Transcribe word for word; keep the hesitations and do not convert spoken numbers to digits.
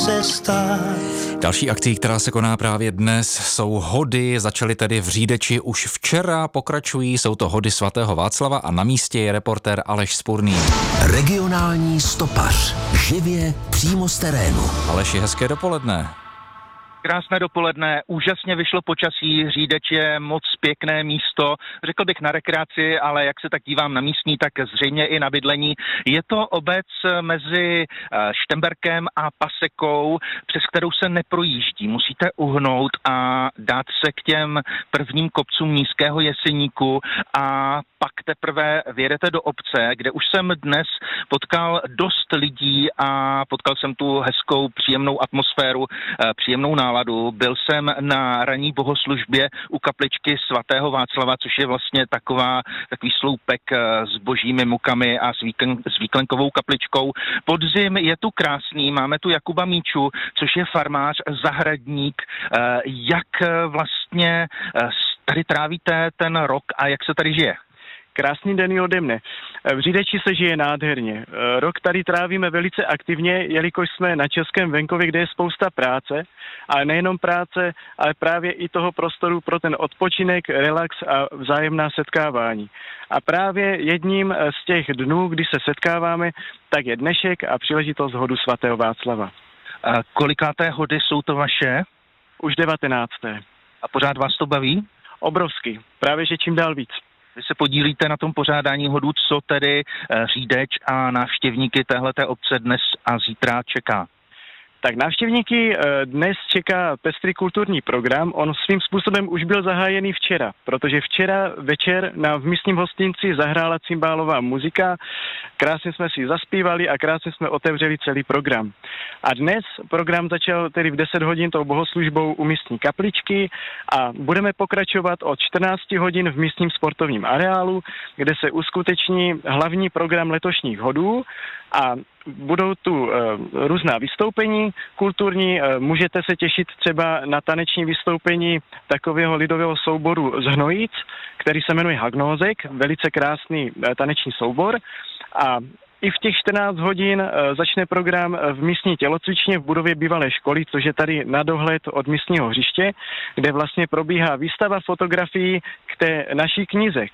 se stát. Další akcí, která se koná právě dnes, jsou hody. Začaly tedy v Řídeči už včera, pokračují, jsou to hody svatého Václava a na místě je reportér Aleš Spurný. Regionální stopař. Živě přímo z terénu. Aleši, hezké dopoledne. Krásné dopoledne, úžasně vyšlo počasí, Řídeč je moc pěkné místo, řekl bych na rekreaci, ale jak se tak dívám na místní, tak zřejmě i na bydlení. Je to obec mezi Štemberkem a Pasekou, přes kterou se neprojíždí. Musíte uhnout a dát se k těm prvním kopcům Nízkého Jeseníku a pak teprve vjedete do obce, kde už jsem dnes potkal dost lidí a potkal jsem tu hezkou, příjemnou atmosféru, příjemnou náladu. Byl jsem na ranní bohoslužbě u kapličky svatého Václava, což je vlastně taková, takový sloupek s božími mukami a s, výklen, s výklenkovou kapličkou. Podzim je tu krásný, máme tu Jakuba Míču, což je farmář, zahradník. Jak vlastně tady trávíte ten rok a jak se tady žije? Krásný den i ode mne. V Řídeči se žije nádherně. Rok tady trávíme velice aktivně, jelikož jsme na českém venkově, kde je spousta práce, ale nejenom práce, ale právě i toho prostoru pro ten odpočinek, relax a vzájemná setkávání. A právě jedním z těch dnů, kdy se setkáváme, tak je dnešek a příležitost hodu svatého Václava. A kolikáté hody jsou to vaše? Už devatenácté. A pořád vás to baví? Obrovsky. Právě, že čím dál víc. Vy se podílíte na tom pořádání hodů, co tedy Řídeč a návštěvníky téhleté obce dnes a zítra čeká? Tak návštěvníky dnes čeká pestrý kulturní program. On svým způsobem už byl zahájený včera, protože včera večer na v místním hostinci zahrála cymbálová muzika. Krásně jsme si zaspívali a krásně jsme otevřeli celý program. A dnes program začal tedy v deset hodin tou bohoslužbou u místní kapličky a budeme pokračovat od čtrnáct hodin v místním sportovním areálu, kde se uskuteční hlavní program letošních hodů a budou tu e, různá vystoupení kulturní, e, můžete se těšit třeba na taneční vystoupení takového lidového souboru z Hnojic, který se jmenuje Hagnózek, velice krásný e, taneční soubor a i v těch čtrnáct hodin e, začne program v místní tělocvičně v budově bývalé školy, což je tady na dohled od místního hřiště, kde vlastně probíhá výstava fotografií k té naší knize,